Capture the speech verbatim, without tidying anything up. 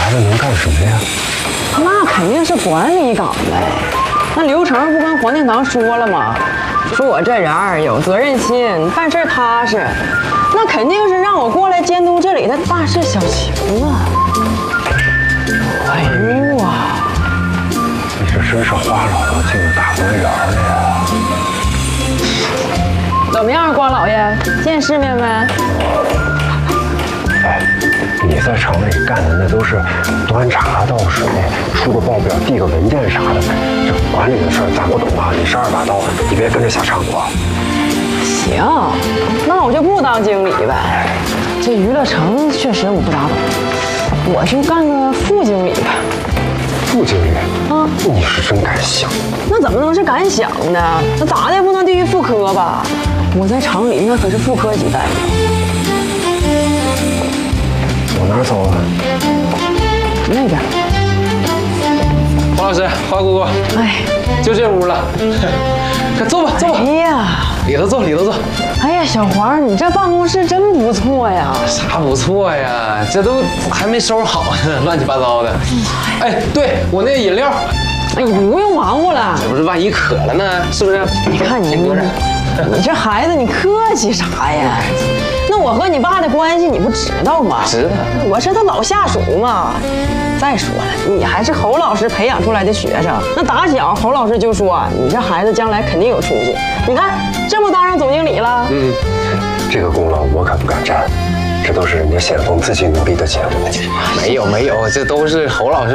子能干什么呀？ 那肯定是管理岗呗。那刘成不跟黄殿堂说了吗？说我这人儿有责任心，办事踏实，那肯定是让我过来监督这里的大事小情啊。哎呦啊！ 你这真是花老子进了大观园了呀！ 怎么样，瓜老爷，见世面没？ 哎，你在城里干的那都是端茶倒水、出个报表、递个文件啥的，这管理的事儿咱不懂啊。你是二把刀，你别跟着瞎掺和。 行，那我就不当经理呗。这娱乐城确实我不咋懂，我就干个副经理吧。 副经理啊， 你是真敢想。 那怎么能是敢想呢？那咋的也不能低于副科吧？我在厂里那可是副科级待遇。 往哪儿走啊？ 那边。 黄老师，花姑姑， 哎， 就这屋了，快坐吧，坐吧。 哎呀， 里头坐，里头坐。 哎呀，小黄，你这办公室真不错呀。 啥不错呀？这都还没收拾好呢，乱七八糟的。哎，对我那饮料， 哎，你不用忙活了。 这不是万一渴了呢，是不是？ 你看你搁这，你这孩子，你客气啥呀？那我和你爸的关系你不知道吗？ 知道， 我是他老下属嘛。再说了，你还是侯老师培养出来的学生，那打小侯老师就说你这孩子将来肯定有出息。你看，这不当上总经理了？ 嗯， 这个功劳我可不敢沾，这都是人家显峰自己努力的结果。 没有没有，这都是侯老师